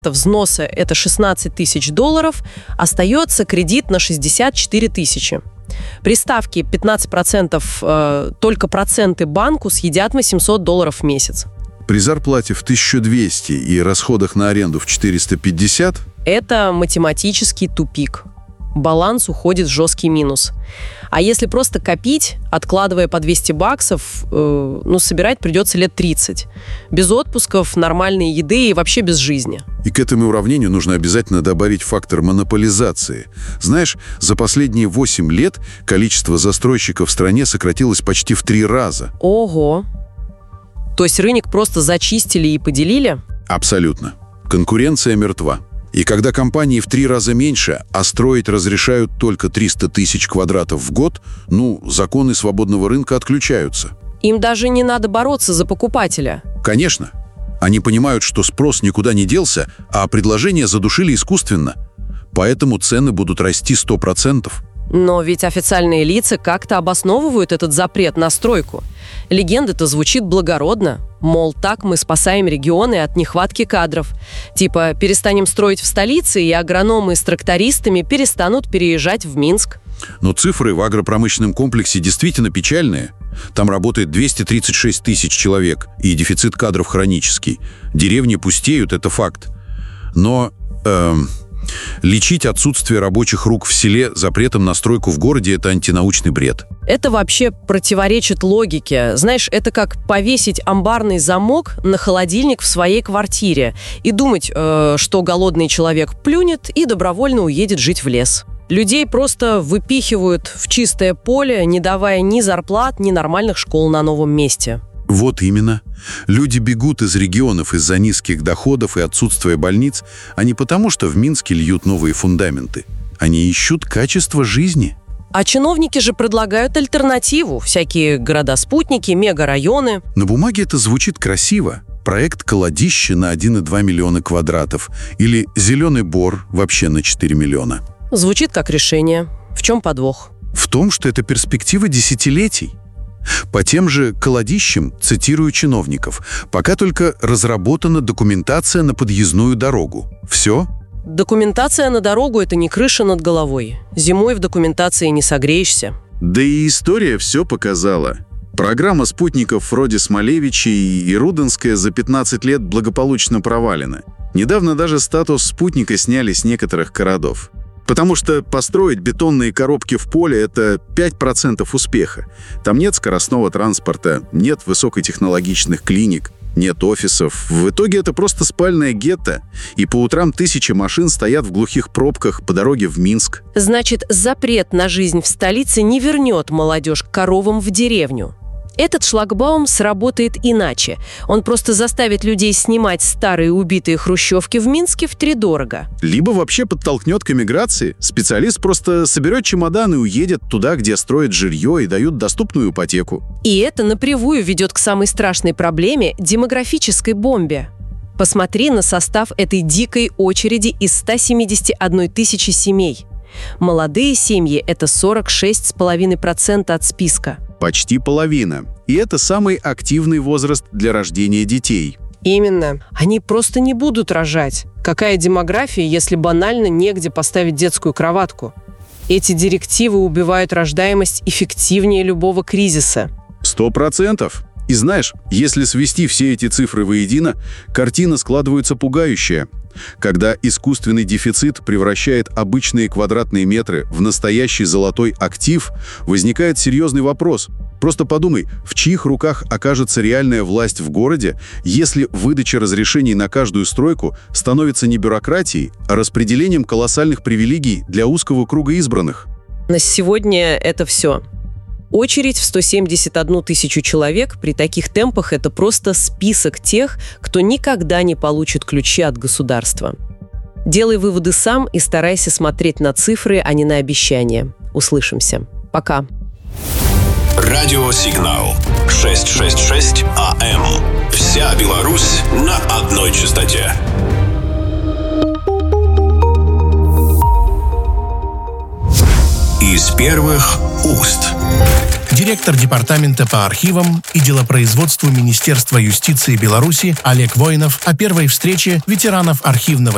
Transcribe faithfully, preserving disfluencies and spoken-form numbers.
взноса – это шестнадцать тысяч долларов, остается кредит на шестьдесят четыре тысячи. При ставке пятнадцать процентов э, только проценты банку съедят восемьсот долларов в месяц. При зарплате в тысячу двести и расходах на аренду в четыреста пятьдесят? Это математический тупик. Баланс уходит в жесткий минус. А если просто копить, откладывая по двести баксов, э, ну, собирать придется лет тридцать. Без отпусков, нормальной еды и вообще без жизни. И к этому уравнению нужно обязательно добавить фактор монополизации. Знаешь, за последние восемь лет количество застройщиков в стране сократилось почти в три раза. Ого! То есть рынок просто зачистили и поделили? Абсолютно. Конкуренция мертва. И когда компании в три раза меньше, а строить разрешают только триста тысяч квадратов в год, ну, законы свободного рынка отключаются. Им даже не надо бороться за покупателя. Конечно. Они понимают, что спрос никуда не делся, а предложение задушили искусственно. Поэтому цены будут расти сто процентов. Но ведь официальные лица как-то обосновывают этот запрет на стройку. Легенда-то звучит благородно. Мол, так мы спасаем регионы от нехватки кадров. Типа, перестанем строить в столице, и агрономы с трактористами перестанут переезжать в Минск. Но цифры в агропромышленном комплексе действительно печальные. Там работает двести тридцать шесть тысяч человек, и дефицит кадров хронический. Деревни пустеют, это факт. Но эм, лечить отсутствие рабочих рук в селе запретом на стройку в городе – это антинаучный бред. Это вообще противоречит логике. Знаешь, это как повесить амбарный замок на холодильник в своей квартире и думать, э, что голодный человек плюнет и добровольно уедет жить в лес. Людей просто выпихивают в чистое поле, не давая ни зарплат, ни нормальных школ на новом месте. Вот именно. Люди бегут из регионов из-за низких доходов и отсутствия больниц, а не потому, что в Минске льют новые фундаменты. Они ищут качество жизни. А чиновники же предлагают альтернативу. Всякие города-спутники, мегарайоны. На бумаге это звучит красиво. Проект «Колодище» на один и два миллиона квадратов. Или «Зеленый бор» вообще на четыре миллиона. Звучит как решение. В чем подвох? В том, что это перспектива десятилетий. По тем же «Колодищам», цитирую чиновников, пока только разработана документация на подъездную дорогу. Все? Документация на дорогу – это не крыша над головой. Зимой в документации не согреешься. Да и история все показала. Программа спутников вроде Смолевичей и Руденская за пятнадцать лет благополучно провалена. Недавно даже статус спутника сняли с некоторых городов. Потому что построить бетонные коробки в поле – это пять процентов успеха. Там нет скоростного транспорта, нет высокотехнологичных клиник, нет офисов. В итоге это просто спальное гетто. И по утрам тысячи машин стоят в глухих пробках по дороге в Минск. Значит, запрет на жизнь в столице не вернет молодежь к коровам в деревню. Этот шлагбаум сработает иначе. Он просто заставит людей снимать старые убитые хрущевки в Минске втридорого. Либо вообще подтолкнет к эмиграции. Специалист просто соберет чемодан и уедет туда, где строят жилье и дают доступную ипотеку. И это напрямую ведет к самой страшной проблеме – демографической бомбе. Посмотри на состав этой дикой очереди из ста семидесяти одной тысячи семей. Молодые семьи – это сорок шесть целых пять десятых процента от списка. Почти половина. И это самый активный возраст для рождения детей. Именно. Они просто не будут рожать. Какая демография, если банально негде поставить детскую кроватку? Эти директивы убивают рождаемость эффективнее любого кризиса. Сто процентов. И знаешь, если свести все эти цифры воедино, картина складывается пугающая. Когда искусственный дефицит превращает обычные квадратные метры в настоящий золотой актив, возникает серьезный вопрос. Просто подумай, в чьих руках окажется реальная власть в городе, если выдача разрешений на каждую стройку становится не бюрократией, а распределением колоссальных привилегий для узкого круга избранных? На сегодня это все. Очередь в сто семьдесят одну тысячу человек при таких темпах – это просто список тех, кто никогда не получит ключи от государства. Делай выводы сам и старайся смотреть на цифры, а не на обещания. Услышимся. Пока. Радиосигнал шестьсот шестьдесят шесть АМ. Вся Беларусь на одной частоте. Из первых уст. Директор департамента по архивам и делопроизводству Министерства юстиции Беларуси Олег Воинов о первой встрече ветеранов архивного